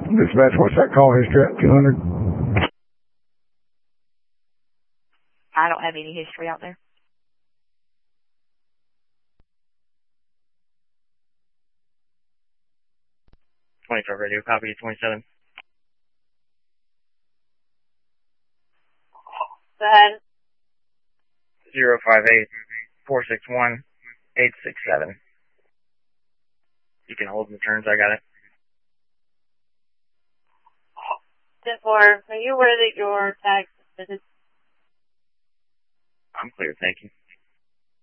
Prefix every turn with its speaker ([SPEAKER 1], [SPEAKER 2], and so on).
[SPEAKER 1] Dispatch, what's that call history at 200?
[SPEAKER 2] I don't have any history out there.
[SPEAKER 3] Radio, copy 27.
[SPEAKER 4] Go ahead.
[SPEAKER 3] 058-461-867. You can hold the turns, I got it.
[SPEAKER 4] 10-4, are you aware that your tag is suspended?
[SPEAKER 3] I'm clear, thank you.